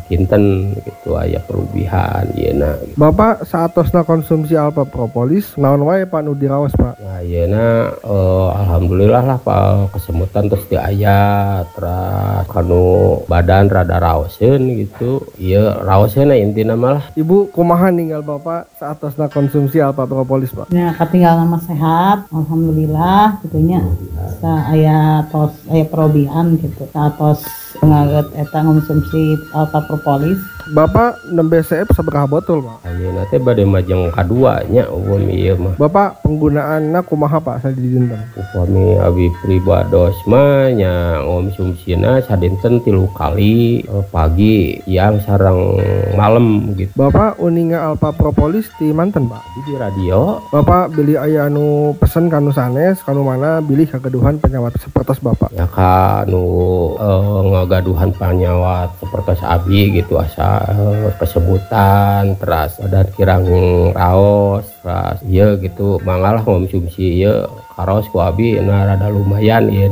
kinten gitu aya perubahan ieu gitu. Bapak saatosna konsumsi alfa propolis naon wae Pak nu diraos Pak? Nah iyeuna alhamdulillah lah Pak kesemutan terus teu aya terus kanu badan rada raoseun gitu. Ieu raoseun intina mah lah. Ibu kumaha ninggal Bapak saatosna konsumsi alfa propolis Pak? Ya katinggal nama sehat alhamdulillah gitunya. Aya tos aya perubahan gitu. Satos ngaget eta konsumsi alfa propolis. Bapak nembe CF sabaraha botol Pak? Ayeuna teh bade majeng kadua nya upami ieu mah. Bapak penggunaanna kumaha Pak sadinten? Upami abi pribados mah nya ngonsumsina sadinten 3 kali pagi, siang sareng malam gitu. Bapak uninga alfa propolis di manten Pak? Di radio. Bapak beli aya anu pesen kanu sanes kanu mana bilih kagaduhan penyawat sapertos Bapak? Ya kanu ngagaduhan penyawat sapertos abi gitu asa kesemutan teras badan kirang raos teras ieu gitu mangalah konsumsi ieu karos ku abi rada lumayan ieu.